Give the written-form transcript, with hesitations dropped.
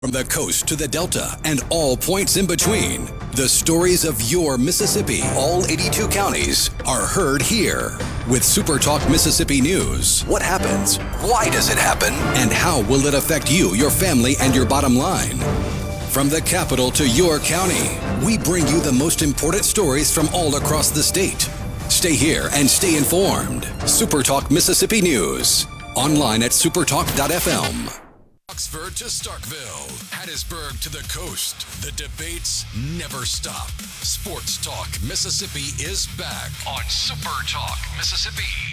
From the coast to the Delta and all points in between, the stories of your Mississippi, all 82 counties, are heard here. With Super Talk Mississippi News. What happens? Why does it happen? And how will it affect you, your family, and your bottom line? From the capital to your county, we bring you the most important stories from all across the state. Stay here and stay informed. Super Talk Mississippi News. Online at supertalk.fm. Oxford to Starkville, Hattiesburg to the coast. The debates never stop. Sports Talk Mississippi is back on Super Talk Mississippi.